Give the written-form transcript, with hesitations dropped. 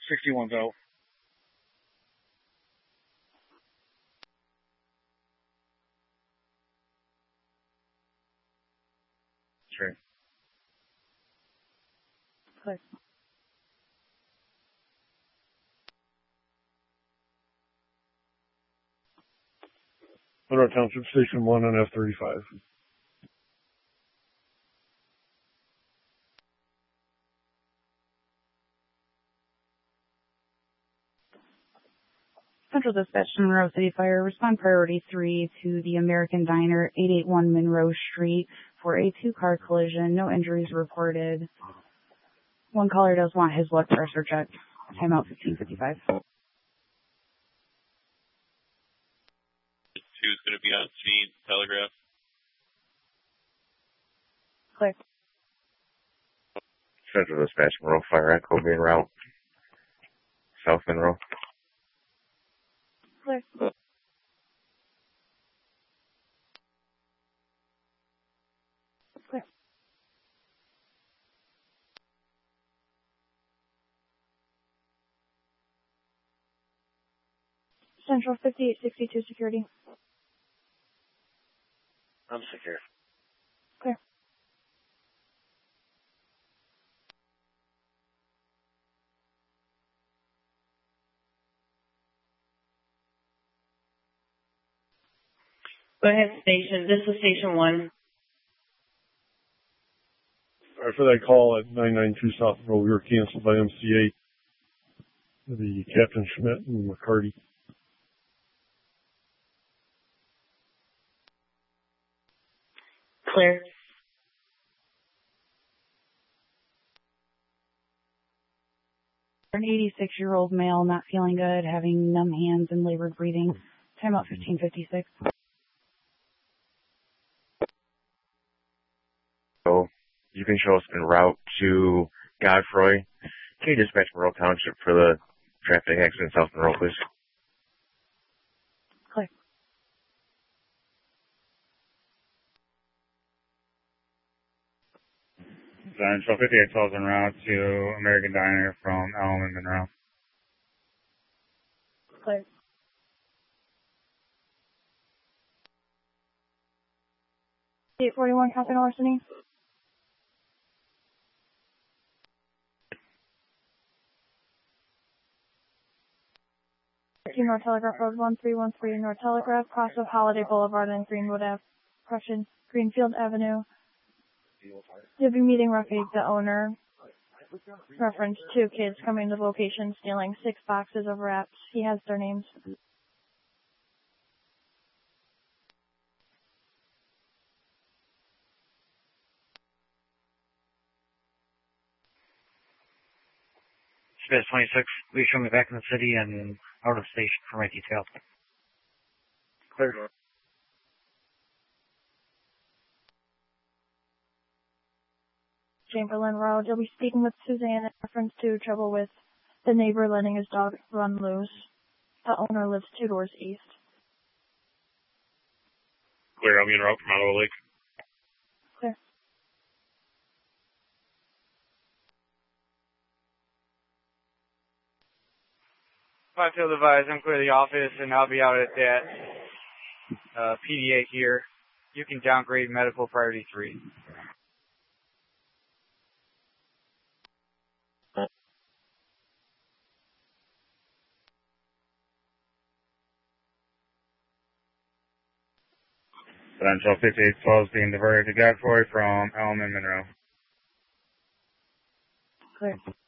61's out. Sure. Clear. Monroe Township, Station 1 on F-35. Central Dispatch to Monroe City Fire. Respond priority 3 to the American Diner, 881 Monroe Street for a two-car collision. No injuries reported. One caller does want his blood pressure checked. Timeout 15:55. Two's going to be on scene. Telegraph. Clear. Central Dispatch, Monroe Fire Echo being route. South Monroe. Clear. Clear. Central 5862 security. I'm secure. Clear. Go ahead, station. This is station 1. Sorry for that call at 992 South Monroe. We were canceled by MCA. The Captain Schmidt and McCarty. Clear. An 86-year-old male not feeling good, having numb hands and labored breathing. Timeout 15:56. So you can show us en route to Godfrey. Can you dispatch Monroe Township for the traffic accident in South Monroe, please? Clear. Central 58 en route to American Diner from Elm and Monroe. Clear. $841 Captain Larceny. North Telegraph Road 1313 North Telegraph, cross of Holiday Boulevard and Greenfield Avenue. You'll be meeting Rafiq, the owner. Reference 2 kids coming to the location stealing 6 boxes of wraps. He has their names. Space 26, please show me back in the city and out of station for my detail. Clear. Chamberlain Road. You'll be speaking with Suzanne in reference to trouble with the neighbor letting his dog run loose. The owner lives 2 doors east. Clear, I'll be en route from Ottawa Lake. Clear. I feel advised, I'm clear the office and I'll be out at that PDA here. You can downgrade medical priority 3. Central 5812 being diverted to Godfrey from Elm and Monroe. Clear.